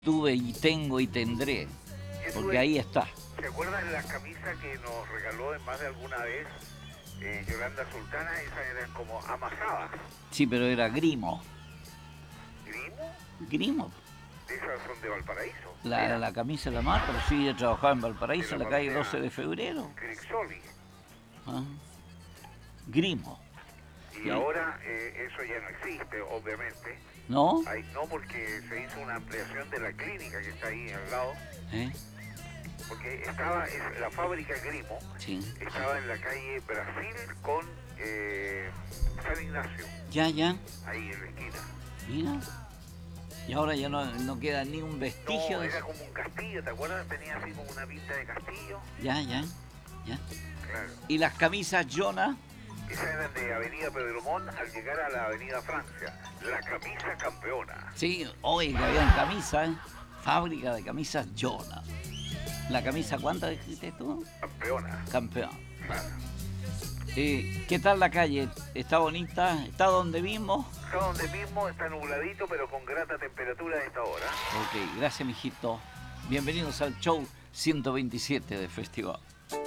tuve y tengo y tendré, porque ahí está. ¿Se acuerdan la camisa que nos regaló en más de alguna vez Yolanda Sultana? Esas eran como amasadas. Sí, pero era Grimo. ¿Grimo? Grimo. Esas son de Valparaíso. La camisa de la marca, pero sí, yo trabajaba en Valparaíso, en la calle 12 de febrero. Crixoli. Ah. Grimo. Y ahora eso ya no existe, obviamente. ¿No? Ahí, no, porque se hizo una ampliación de la clínica que está ahí al lado. Porque estaba la fábrica Grimo, sí, estaba en la calle Brasil con San Ignacio. Ya. Ahí en la esquina. Mira. Y ahora ya no queda ni un vestigio No, de era eso. como un castillo, ¿te acuerdas? Tenía así como una pinta de castillo. Ya. Claro. ¿Y las camisas Jonah? Esas eran de Avenida Pedro Montt al llegar a la Avenida Francia. La camisa campeona. Sí, hoy que habían camisas, fábrica de camisas Jonah. ¿La camisa cuánta dijiste tú? Campeona. Campeón. Claro. ¿Qué tal la calle? ¿Está bonita? ¿Está donde mismo? Está donde mismo, está nubladito, pero con grata temperatura a esta hora. Ok, gracias, mijito. Bienvenidos al show 127 de Festival.